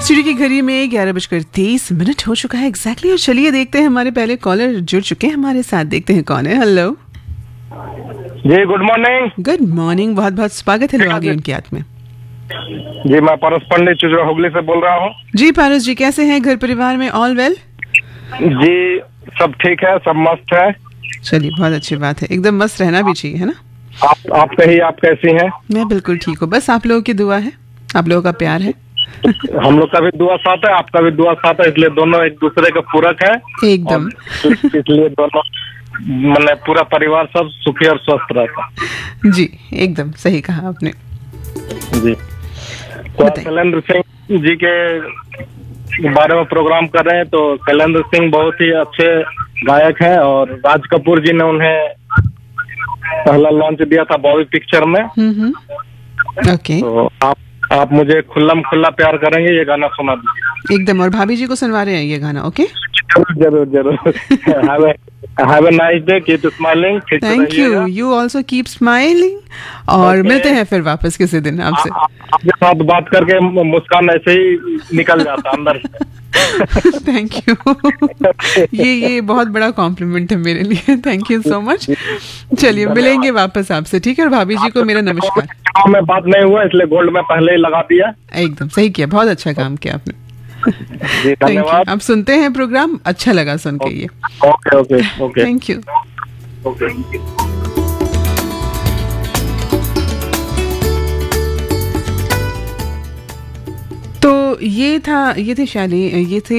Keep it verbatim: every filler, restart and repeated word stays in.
Studio की घड़ी में ग्यारह बजकर तेईस मिनट हो चुका है एग्जैक्टली। और चलिए देखते हैं, हमारे पहले कॉलर जुड़ चुके हैं हमारे साथ। देखते हैं कौन है। हेलो जी, गुड मॉर्निंग। गुड मॉर्निंग, बहुत बहुत स्वागत है लोग उनकी याद में। जी, मैं पारस पंडित चुजरा हुगली से बोल रहा हूँ। जी पारस जी, कैसे हैं? घर परिवार में ऑल वेल? जी, सब ठीक है, सब मस्त है। चलिए, बहुत अच्छी बात है, एकदम मस्त रहना भी चाहिए, है ना। आप आप कहिए, आप कैसी हैं? मैं बिल्कुल ठीक हूँ, बस आप लोगों की दुआ है, आप लोगों का प्यार है। हम लोग का भी दुआ साथ है, आपका भी दुआ साथ है, इसलिए दोनों एक दूसरे के पूरक है एकदम। इसलिए दोनों मैंने पूरा परिवार सब सुखी और स्वस्थ रहता। जी एकदम सही कहा आपने। जी, तो शैलेंद्र सिंह जी के बारे में प्रोग्राम कर रहे हैं। तो शैलेंद्र सिंह बहुत ही अच्छे गायक हैं और राज कपूर जी ने उन्हें पहला लॉन्च दिया था बॉबी पिक्चर में। हम्म ओके। तो आप आप मुझे खुल्लम खुल्ला प्यार करेंगे, ये गाना सुना दीजिए एकदम। और भाभी जी को सुनवा रहे हैं ये गाना। ओके, जरूर जरूर जरूर। Have a nice day, keep smiling. Thank you, you also keep smiling. और okay. मिलते हैं फिर वापस किसी दिन आपसे। आपके साथ बात करके मुस्कान ऐसे ही निकल जाता अंदर से। Thank you. ये ये बहुत बड़ा कॉम्प्लीमेंट है मेरे लिए, थैंक यू सो मच। चलिए मिलेंगे वापस आपसे, ठीक है। और भाभी जी को मेरा नमस्कार। में बात नहीं हुआ इसलिए गोल्ड में पहले ही लगा दिया। एकदम सही किया, बहुत अच्छा काम किया आपने। धन्यवाद। आप सुनते हैं प्रोग्राम, अच्छा लगा सुन के ये। Okay okay okay, thank you. Okay. तो ये था, ये थे शाली, ये थे